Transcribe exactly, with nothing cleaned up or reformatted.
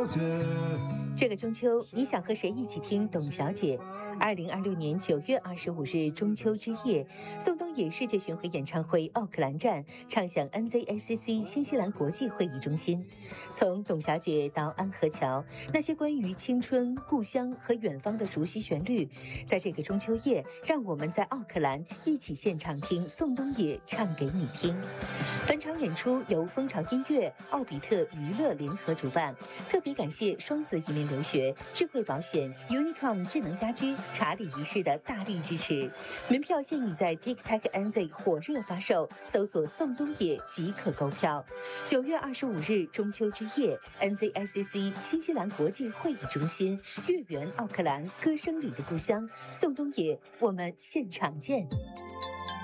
小姐。 这个中秋，你想和谁一起听董小姐？二零二六年九月二十五日中秋之夜，宋冬野世界巡回演唱会奥克兰站唱响 N Z A C C 新西兰国际会议中心。从董小姐到安河桥，那些关于青春、故乡和远方的熟悉旋律，在这个中秋夜，让我们在奥克兰一起现场听宋冬野唱给你听。本场演出由蜂巢音乐、奥比特娱乐联合主办，特别感谢双子移民留学、智慧保险、Unicom 智能家居、查理仪式的大力支持。门票现已在 TikTok N Z 火热发售，搜索宋冬野即可购票。九月二十五日中秋之夜 ，N Z A C C 新西兰国际会议中心，月圆奥克兰，歌声里的故乡，宋冬野，我们现场见。